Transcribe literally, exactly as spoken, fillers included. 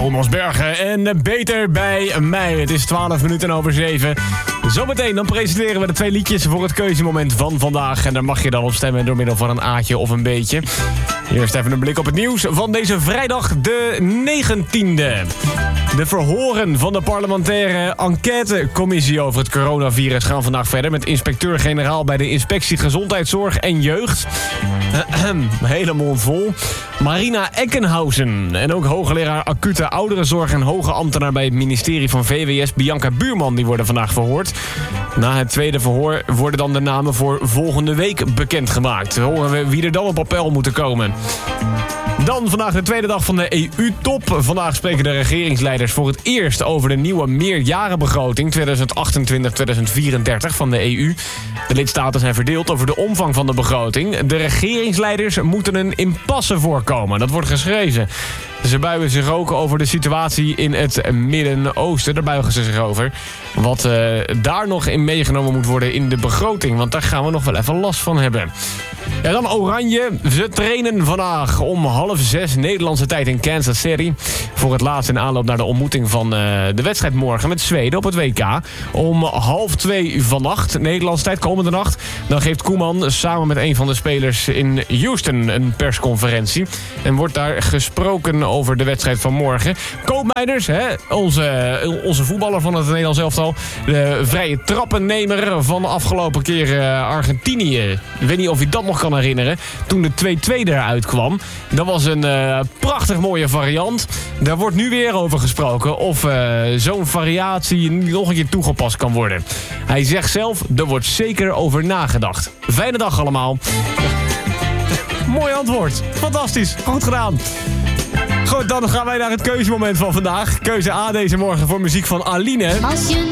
Thomas Bergen en Beter bij mij. Het is twaalf minuten over zeven. Zometeen dan presenteren we de twee liedjes voor het keuzemoment van vandaag. En daar mag je dan op stemmen door middel van een A'tje of een B'tje. Eerst even een blik op het nieuws van deze vrijdag de negentiende. De verhoren van de parlementaire enquêtecommissie over het coronavirus gaan vandaag verder met inspecteur-generaal bij de Inspectie Gezondheidszorg en Jeugd. Hele mond vol. Marina Eckenhausen en ook hoogleraar acute ouderenzorg en hoge ambtenaar bij het ministerie van V W S Bianca Buurman die worden vandaag verhoord. Na het tweede verhoor worden dan de namen voor volgende week bekendgemaakt. Horen we wie er dan op appel moeten komen. Dan vandaag de tweede dag van de E U-top. Vandaag spreken de regeringsleiders voor het eerst over de nieuwe meerjarenbegroting tweeduizend achtentwintig tot tweeduizend vierendertig van de E U. De lidstaten zijn verdeeld over de omvang van de begroting. De regeringsleiders moeten een impasse voorkomen. Dat wordt geschreven. Ze buigen zich ook over de situatie in het Midden-Oosten. Daar buigen ze zich over. Wat uh, daar nog in meegenomen moet worden in de begroting. Want daar gaan we nog wel even last van hebben. Ja, dan Oranje. Ze trainen vandaag om half zes Nederlandse tijd in Kansas City. Voor het laatst in aanloop naar de ontmoeting van uh, de wedstrijd morgen met Zweden op het W K. Om half twee vannacht, Nederlandse tijd komende nacht. Dan geeft Koeman samen met een van de spelers in Houston een persconferentie. En wordt daar gesproken over de wedstrijd van morgen. Koopmeiners, hè, onze, onze voetballer van het Nederlands elftal. De vrije trappennemer van de afgelopen keer uh, Argentinië. Ik weet niet of je dat nog kan herinneren. Toen de twee-twee eruit kwam. Dat was een uh, prachtig mooie variant. Daar wordt nu weer over gesproken of uh, zo'n variatie nog een keer toegepast kan worden. Hij zegt zelf, er wordt zeker over nagedacht. Fijne dag allemaal. Mooi antwoord. Fantastisch. Goed gedaan. Goed, dan gaan wij naar het keuzemoment van vandaag. Keuze A deze morgen voor muziek van Aline.